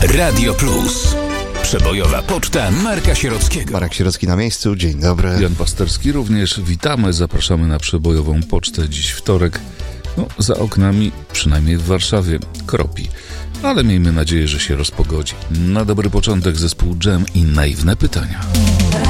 Radio Plus. Przebojowa poczta Marka Sierockiego. Marek Sierocki na miejscu, dzień dobry. Jan Pasterski również, witamy, zapraszamy na przebojową pocztę. Dziś wtorek, za oknami, przynajmniej w Warszawie, kropi. Ale miejmy nadzieję, że się rozpogodzi. Na dobry początek zespół Dżem i Naiwne Pytania.